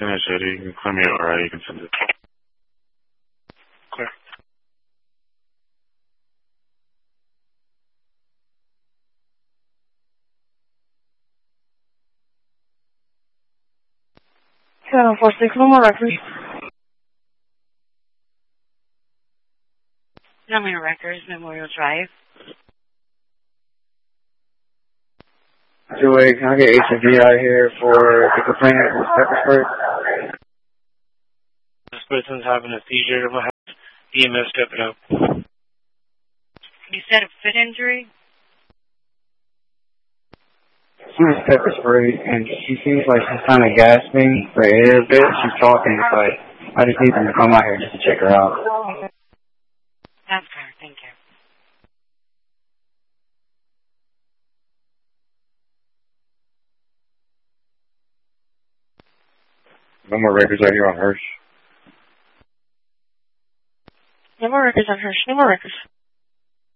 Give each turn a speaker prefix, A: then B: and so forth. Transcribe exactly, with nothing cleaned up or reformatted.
A: finish it. You can clear me over. You can send it. Clear.
B: seven four six, no more records.
C: No more records, Memorial Drive.
D: Two-way, can I get H and V out here for the complaint from pepper spray?
A: This person's having a seizure. We'll have E M S step it up.
C: You said a foot injury?
D: She was pepper sprayed, and she seems like she's kind of gasping for air a bit. She's talking, it's like, I just need them to come out here just to check her out.
C: That's fair, thank you.
D: No more records out here on Hirsch.
B: No more records on Hirsch. No more records.